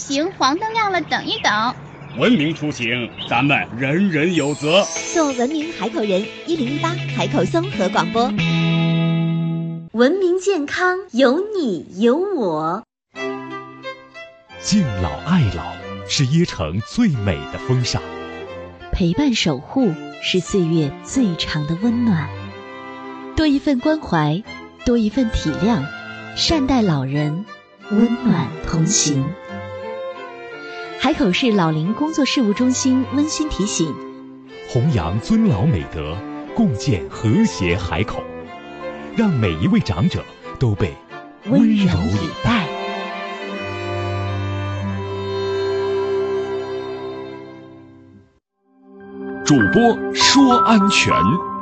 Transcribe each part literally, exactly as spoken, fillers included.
行，黄灯亮了等一等。 文明出行，咱们人人有责。 做文明海口人，一零一八海口综合广播。文明健康，有你有我。 敬老爱老是椰城最美的风尚， 陪伴守护是岁月最长的温暖。多一份关怀，多一份体谅，善待老人，温暖同行。海口市老龄工作事务中心温馨提醒： 弘扬尊老美德，共建和谐海口，让每一位长者都被温柔以待。主播说安全。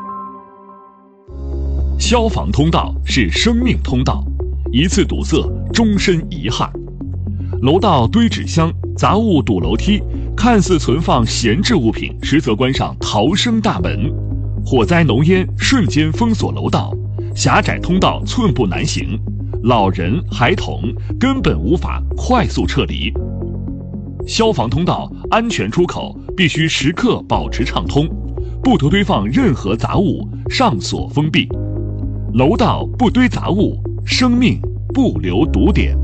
消防通道是生命通道，一次堵塞，终身遗憾。楼道堆纸箱，杂物堵楼梯，看似存放闲置物品，实则关上逃生大门。火灾浓烟瞬间封锁楼道，狭窄通道寸步难行，老人孩童根本无法快速撤离。消防通道安全出口必须时刻保持畅通，不得堆放任何杂物，上锁封闭。楼道不堆杂物，生命不留堵点。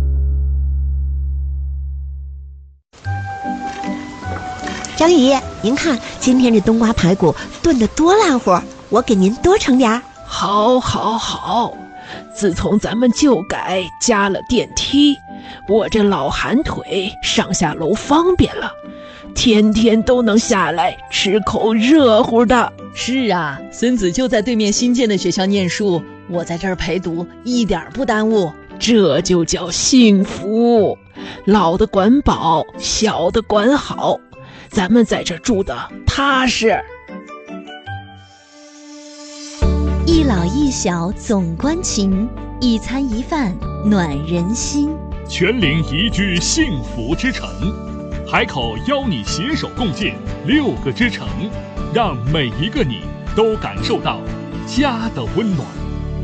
张姨，您看今天这冬瓜排骨炖得多烂乎，我给您多盛点儿。 好好好，自从咱们旧改加了电梯，我这老寒腿上下楼方便了，天天都能下来吃口热乎的。 是啊，孙子就在对面新建的学校念书，我在这儿陪读，一点不耽误。 这就叫幸福，老的管饱，小的管好，咱们在这住的踏实。 一老一小总关情，一餐一饭暖人心。 全龄宜居幸福之城，海口邀你携手共建六个之城，让每一个你都感受到家的温暖。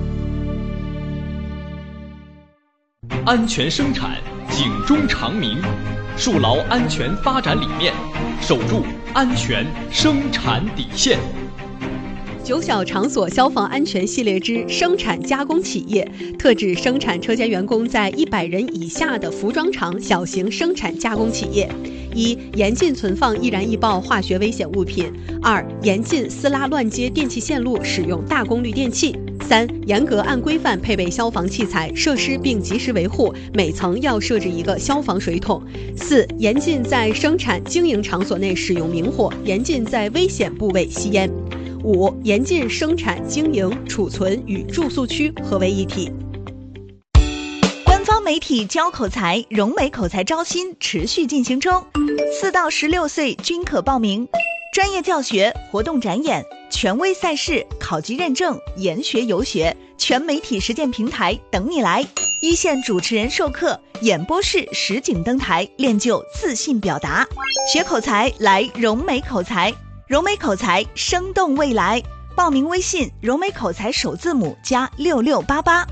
安全生产，警钟长鸣，树牢安全发展理念，守住安全生产底线。 九小场所消防安全系列之生产加工企业，特指生产车间员工在一百人以下的服装厂小型生产加工企业。一、严禁存放易燃易爆化学危险物品；二、严禁撕拉乱接电气线路，使用大功率电器；三、严格按规范配备消防器材设施并及时维护，每层要设置一个消防水桶；四、严禁在生产经营场所内使用明火，严禁在危险部位吸烟；五、严禁生产经营、储存与住宿区合为一体。 官方媒体教口才，融美口才招新持续进行中，四到十六岁均可报名。专业教学、活动展演、权威赛事、考级认证、研学游学、全媒体实践平台等你来。一线主持人授课，演播室实景登台，练就自信表达。学口才来融美口才，融美口才生动未来。报名微信融美口才首字母加六六八八。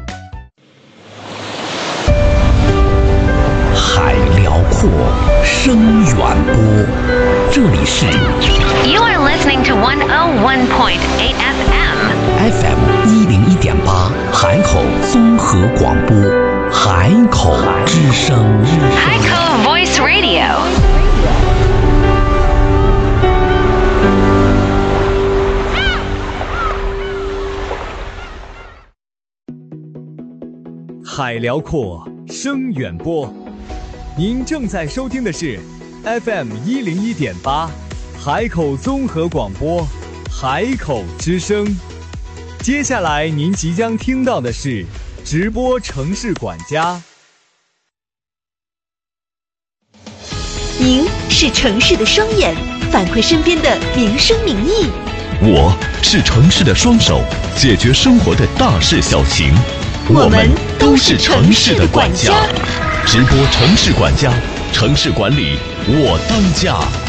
海辽阔，声远播，这里是 You are listening to one oh one point eight F M F M 一零一点八海口综合广播，海口之声， 海口 Voice Radio。 海辽阔，声远播。您正在收听的是 F M 一零一点八海口综合广播，海口之声。接下来您即将听到的是直播城市管家。 您是城市的双眼，反馈身边的民生民意。 我是城市的双手，解决生活的大事小情。 我们都是城市的管家。 直播城市管家，城市管理我当家。